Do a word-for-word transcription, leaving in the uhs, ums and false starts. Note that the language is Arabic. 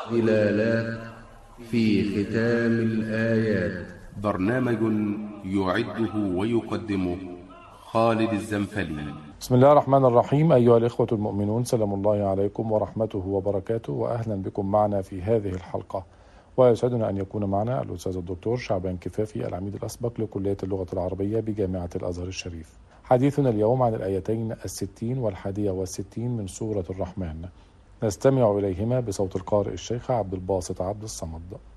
ظلالات في ختام الآيات. برنامج يعده ويقدمه خالد الزنفلي. بسم الله الرحمن الرحيم. أيها الإخوة المؤمنون، سلام الله عليكم ورحمته وبركاته، وأهلا بكم معنا في هذه الحلقة. ويسعدنا أن يكون معنا الأستاذ الدكتور شعبان كفافي، العميد الأسبق لكلية اللغة العربية بجامعة الأزهر الشريف. حديثنا اليوم عن الآيتين الستين والحادية والستين من سورة الرحمن، نستمع إليهما بصوت القارئ الشيخ عبد الباسط عبد الصمد.